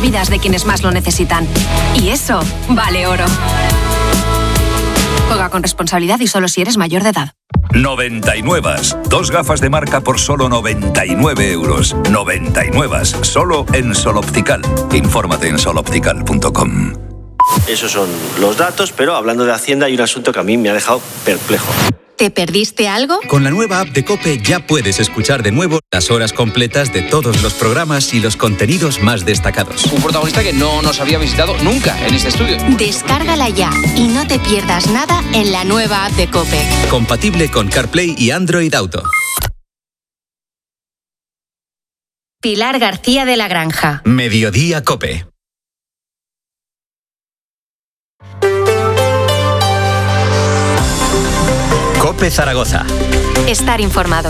vidas de quienes más lo necesitan. Y eso vale oro. Juega con responsabilidad y solo si eres mayor de edad. 99. 2 gafas de marca por solo 99 euros. 99. Solo en Sol Optical. Infórmate en soloptical.com. Esos son los datos, pero hablando de Hacienda hay un asunto que a mí me ha dejado perplejo. ¿Te perdiste algo? Con la nueva app de COPE ya puedes escuchar de nuevo las horas completas de todos los programas y los contenidos más destacados. Un protagonista que no nos había visitado nunca en este estudio. Descárgala ya y no te pierdas nada en la nueva app de COPE. Compatible con CarPlay y Android Auto. Pilar García de la Granja. Mediodía COPE. COPE Zaragoza. Estar informado.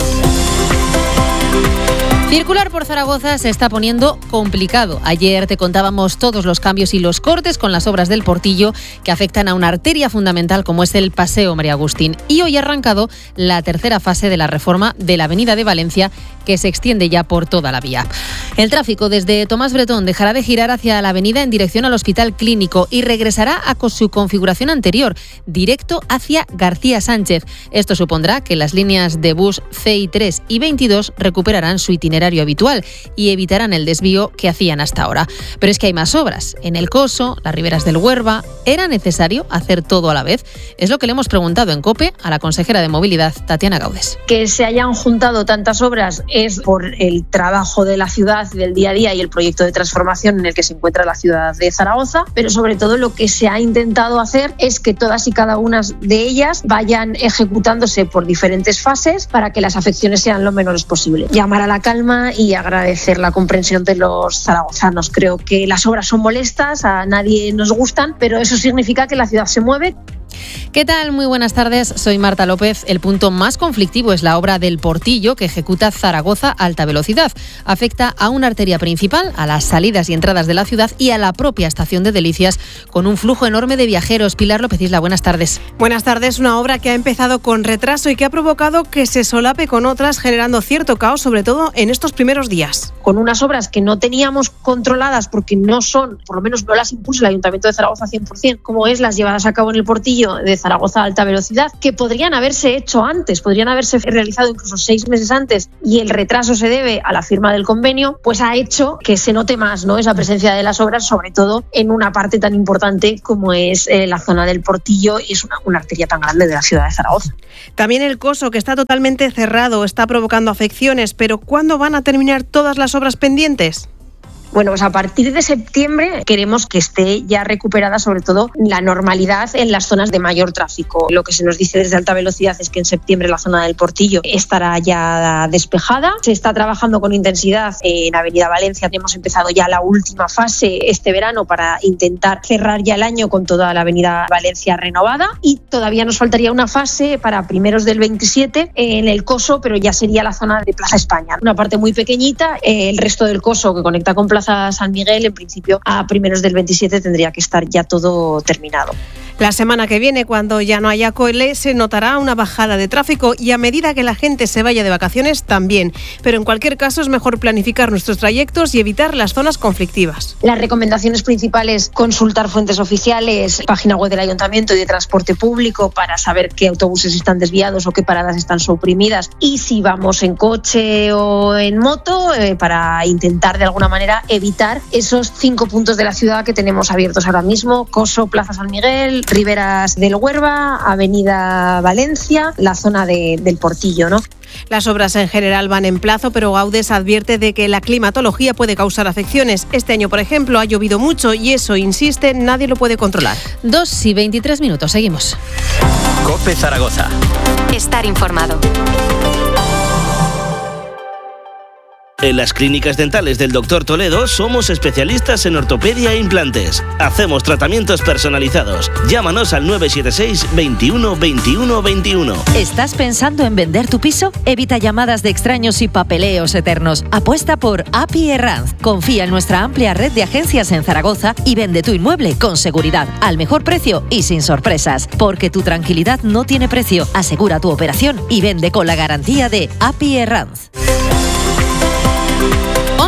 Circular por Zaragoza se está poniendo complicado. Ayer te contábamos todos los cambios y los cortes con las obras del Portillo que afectan a una arteria fundamental como es el Paseo María Agustín. Y hoy ha arrancado la tercera fase de la reforma de la Avenida de Valencia, que se extiende ya por toda la vía. El tráfico desde Tomás Bretón dejará de girar hacia la avenida en dirección al Hospital Clínico y regresará a su configuración anterior, directo hacia García Sánchez. Esto supondrá que las líneas de bus CI3 y 22 recuperarán su itinerario habitual y evitarán el desvío que hacían hasta ahora. Pero es que hay más obras. En el Coso, las riberas del Huerva, ¿era necesario hacer todo a la vez? Es lo que le hemos preguntado en COPE a la consejera de Movilidad, Tatiana Gaudes. Que se hayan juntado tantas obras es por el trabajo de la ciudad, del día a día y el proyecto de transformación en el que se encuentra la ciudad de Zaragoza, pero sobre todo lo que se ha intentado hacer es que todas y cada una de ellas vayan ejecutándose por diferentes fases para que las afecciones sean lo menores posible. Llamar a la calma y agradecer la comprensión de los zaragozanos. Creo que las obras son molestas, a nadie nos gustan, pero eso significa que la ciudad se mueve. ¿Qué tal? Muy buenas tardes, soy Marta López. El punto más conflictivo es la obra del Portillo que ejecuta Zaragoza a alta velocidad. Afecta a una arteria principal, a las salidas y entradas de la ciudad y a la propia estación de Delicias, con un flujo enorme de viajeros. Pilar López Isla, buenas tardes. Buenas tardes. Una obra que ha empezado con retraso y que ha provocado que se solape con otras, generando cierto caos, sobre todo en estos primeros días. Con unas obras que no teníamos controladas porque no son, por lo menos no las impulsa el Ayuntamiento de Zaragoza 100%, como es las llevadas a cabo en el Portillo de Zaragoza a alta velocidad, que podrían haberse hecho antes, podrían haberse realizado incluso 6 meses antes, y el retraso se debe a la firma del convenio, pues ha hecho que se note más, ¿no?, esa presencia de las obras, sobre todo en una parte tan importante como es la zona del Portillo, y es una arteria tan grande de la ciudad de Zaragoza. También el Coso, que está totalmente cerrado, está provocando afecciones, pero ¿cuándo van a terminar todas las obras pendientes? Bueno, pues a partir de septiembre queremos que esté ya recuperada sobre todo la normalidad en las zonas de mayor tráfico. Lo que se nos dice desde alta velocidad es que en septiembre la zona del Portillo estará ya despejada. Se está trabajando con intensidad en Avenida Valencia. Hemos empezado ya la última fase este verano para intentar cerrar ya el año con toda la Avenida Valencia renovada, y todavía nos faltaría una fase para primeros del 27 en el Coso, pero ya sería la zona de Plaza España. Una parte muy pequeñita, el resto del Coso que conecta con Plaza San Miguel, en principio a primeros del 27 tendría que estar ya todo terminado. La semana que viene, cuando ya no haya cole, se notará una bajada de tráfico, y a medida que la gente se vaya de vacaciones también. Pero en cualquier caso es mejor planificar nuestros trayectos y evitar las zonas conflictivas. Las recomendaciones principales: consultar fuentes oficiales, página web del Ayuntamiento y de transporte público para saber qué autobuses están desviados o qué paradas están suprimidas, y si vamos en coche o en moto, para intentar de alguna manera evitar esos 5 puntos de la ciudad que tenemos abiertos ahora mismo: Coso, Plaza San Miguel, riberas del Huerva, Avenida Valencia, la zona del Portillo, ¿no? Las obras en general van en plazo, pero Gaudes advierte de que la climatología puede causar afecciones. Este año, por ejemplo, ha llovido mucho y eso, insiste, nadie lo puede controlar. 2:23, seguimos. COPE Zaragoza. Estar informado. En las clínicas dentales del Dr. Toledo somos especialistas en ortopedia e implantes. Hacemos tratamientos personalizados. Llámanos al 976 21 21 21. ¿Estás pensando en vender tu piso? Evita llamadas de extraños y papeleos eternos. Apuesta por API Herranz. Confía en nuestra amplia red de agencias en Zaragoza y vende tu inmueble con seguridad, al mejor precio y sin sorpresas. Porque tu tranquilidad no tiene precio. Asegura tu operación y vende con la garantía de API Herranz.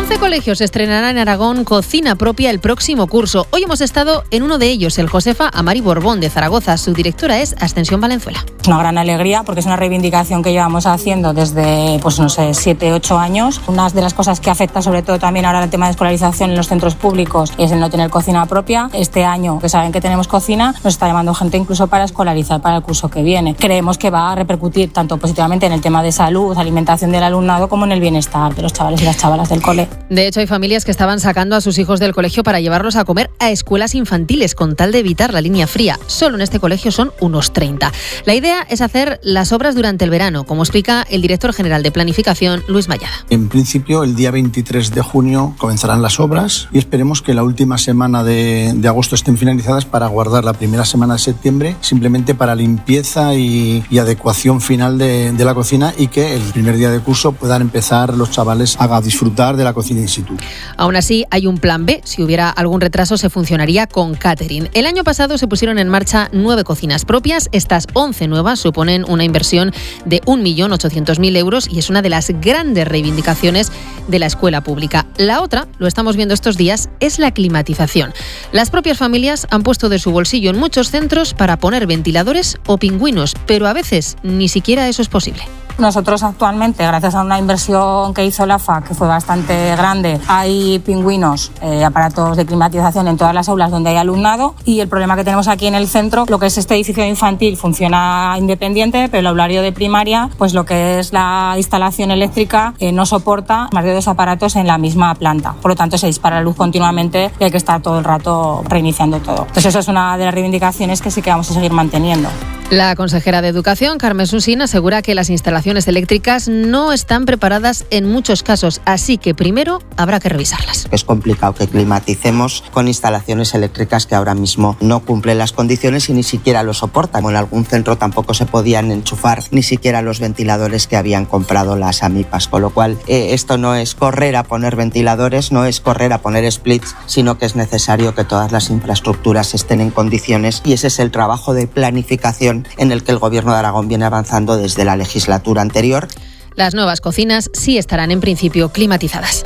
11 colegios estrenarán en Aragón cocina propia el próximo curso. Hoy hemos estado en uno de ellos, el Josefa Amari Borbón de Zaragoza. Su directora es Ascensión Valenzuela. Es una gran alegría porque es una reivindicación que llevamos haciendo desde, 7, 8 años. Una de las cosas que afecta sobre todo también ahora el tema de escolarización en los centros públicos es el no tener cocina propia. Este año, que saben que tenemos cocina, nos está llamando gente incluso para escolarizar para el curso que viene. Creemos que va a repercutir tanto positivamente en el tema de salud, alimentación del alumnado, como en el bienestar de los chavales y las chavalas del cole. De hecho, hay familias que estaban sacando a sus hijos del colegio para llevarlos a comer a escuelas infantiles con tal de evitar la línea fría. Solo en este colegio son unos 30. La idea es hacer las obras durante el verano, como explica el director general de Planificación, Luis Mayada. En principio, el día 23 de junio comenzarán las obras y esperemos que la última semana de agosto estén finalizadas para guardar la primera semana de septiembre, simplemente para limpieza y adecuación final de la cocina, y que el primer día de curso puedan empezar los chavales a disfrutar de la cocina in situ. Aún así, hay un plan B. Si hubiera algún retraso, se funcionaría con catering. El año pasado se pusieron en marcha 9 cocinas propias. Estas 11 nuevas suponen una inversión de 1.800.000 euros y es una de las grandes reivindicaciones de la escuela pública. La otra, lo estamos viendo estos días, es la climatización. Las propias familias han puesto de su bolsillo en muchos centros para poner ventiladores o pingüinos, pero a veces ni siquiera eso es posible. Nosotros actualmente, gracias a una inversión que hizo la AFA, que fue bastante grande, hay pingüinos, aparatos de climatización en todas las aulas donde hay alumnado, y el problema que tenemos aquí en el centro, lo que es este edificio infantil funciona independiente, pero el aulario de primaria, pues lo que es la instalación eléctrica no soporta más de 2 aparatos en la misma planta. Por lo tanto, se dispara la luz continuamente y hay que estar todo el rato reiniciando todo. Entonces, eso es una de las reivindicaciones que sí que vamos a seguir manteniendo. La consejera de Educación, Carmen Susín, asegura que las instalaciones eléctricas no están preparadas en muchos casos, así que primero habrá que revisarlas. Es complicado que climaticemos con instalaciones eléctricas que ahora mismo no cumplen las condiciones y ni siquiera lo soportan. En algún centro tampoco se podían enchufar ni siquiera los ventiladores que habían comprado las AMIPAs, con lo cual esto no es correr a poner ventiladores, no es correr a poner splits, sino que es necesario que todas las infraestructuras estén en condiciones, y ese es el trabajo de planificación en el que el Gobierno de Aragón viene avanzando desde la legislatura anterior. Las nuevas cocinas sí estarán en principio climatizadas.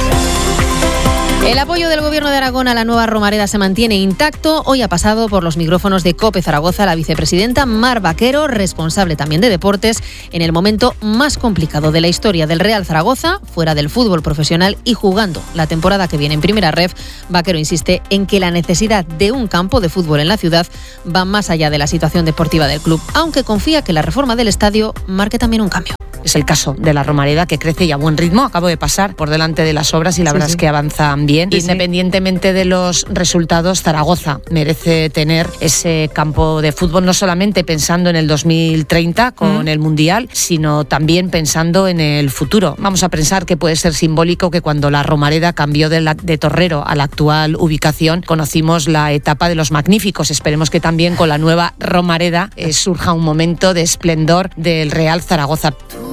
El apoyo del Gobierno de Aragón a la nueva Romareda se mantiene intacto. Hoy ha pasado por los micrófonos de COPE Zaragoza la vicepresidenta Mar Vaquero, responsable también de deportes, en el momento más complicado de la historia del Real Zaragoza, fuera del fútbol profesional y jugando la temporada que viene en Primera Ref. Vaquero insiste en que la necesidad de un campo de fútbol en la ciudad va más allá de la situación deportiva del club, aunque confía que la reforma del estadio marque también un cambio. Es el caso de la Romareda, que crece y a buen ritmo. Acabo de pasar por delante de las obras y la verdad es que avanzan bien. Independientemente de los resultados, Zaragoza merece tener ese campo de fútbol, no solamente pensando en el 2030 con el Mundial, sino también pensando en el futuro. Vamos a pensar que puede ser simbólico que cuando la Romareda cambió de Torrero a la actual ubicación, conocimos la etapa de los magníficos. Esperemos que también con la nueva Romareda surja un momento de esplendor del Real Zaragoza.